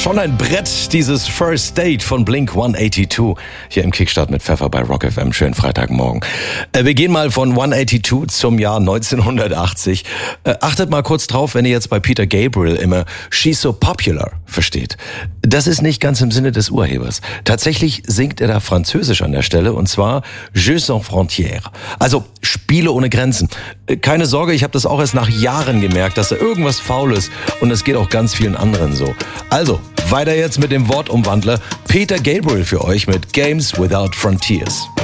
Schon ein Brett, dieses First Date von Blink 182. Hier im Kickstart mit Pfeffer bei Rock FM. Schönen Freitagmorgen. Wir gehen mal von 182 zum Jahr 1980. Achtet mal kurz drauf, wenn ihr jetzt bei Peter Gabriel immer She's So Popular versteht. Das ist nicht ganz im Sinne des Urhebers. Tatsächlich singt er da Französisch an der Stelle, und zwar Jeux sans frontières. Also Spiele ohne Grenzen. Keine Sorge, ich habe das auch erst nach Jahren gemerkt, dass da irgendwas faul ist, und es geht auch ganz vielen anderen so. Also, weiter jetzt mit dem Wortumwandler Peter Gabriel für euch mit Games Without Frontiers.